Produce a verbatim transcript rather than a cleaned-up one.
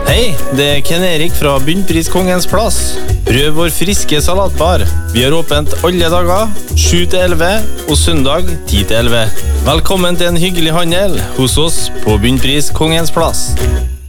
Hei, det er Ken Erik fra Bunnpris Kongens Plass. Prøv vår friske salatbar. Vi har åpent alle dager, sju til elleve, og søndag ti til elleve. Velkommen til en hyggelig handel hos oss på Bunnpris Kongens Plass.